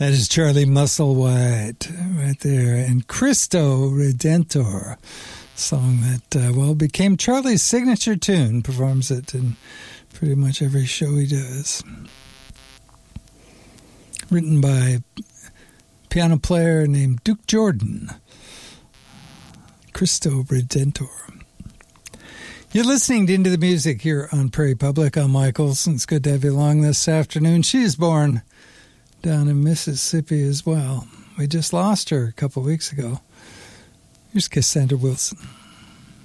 That is Charlie Musselwhite right there. And Cristo Redentor, song that, became Charlie's signature tune. Performs it in pretty much every show he does. Written by a piano player named Duke Jordan. Cristo Redentor. You're listening to Into the Music here on Prairie Public. I'm Mike Olson. It's good to have you along this afternoon. She was born down in Mississippi as well. We just lost her a couple weeks ago. Here's Cassandra Wilson.